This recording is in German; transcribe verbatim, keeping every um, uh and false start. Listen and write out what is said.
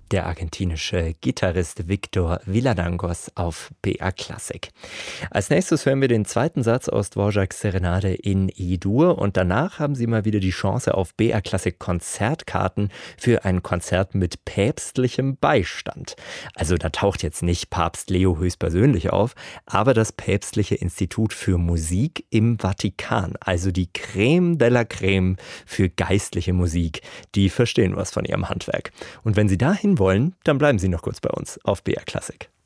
der argentinische Gitarrist Victor Villadangos auf B R Classic. Als nächstes hören wir den zweiten Satz aus Dvořáks Serenade in E-Dur und danach haben Sie mal wieder die Chance auf B R Classic Konzertkarten für ein Konzert mit päpstlichem Beistand. Also da taucht jetzt nicht Papst Leo höchstpersönlich auf, aber das Päpstliche Institut für Musik im Vatikan, also die Creme de la Creme für geistliche Musik. Die verstehen was von ihrem Handwerk. Und wenn Sie dahin wollen, dann bleiben Sie noch kurz bei uns auf B R Classic.